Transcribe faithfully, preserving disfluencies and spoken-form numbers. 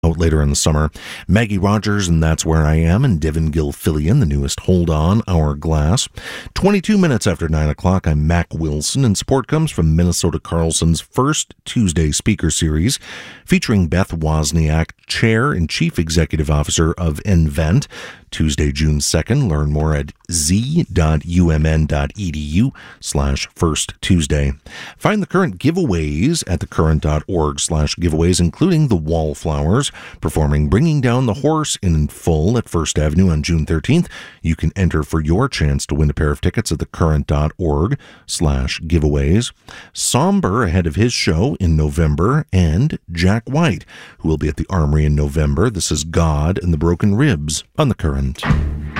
out later in the summer. Maggie Rogers and That's Where I Am, and Devin Gilfillian, the newest Hold On, Hourglass. twenty-two minutes after nine o'clock, I'm Mac Wilson, and support comes from Minnesota Carlson's first Tuesday speaker series, featuring Beth Wozniak, Chair and Chief Executive Officer of nVent. Tuesday, June second. Learn more at z.umn.edu slash first Tuesday. Find the current giveaways at thecurrent.org slash giveaways, including the Wallflowers performing Bringing Down the Horse in full at First Avenue on June thirteenth. You can enter for your chance to win a pair of tickets at thecurrent.org slash giveaways. Somber ahead of his show in November, and Jack White, who will be at the Armory in November. This is God and the Broken Ribs on The Current.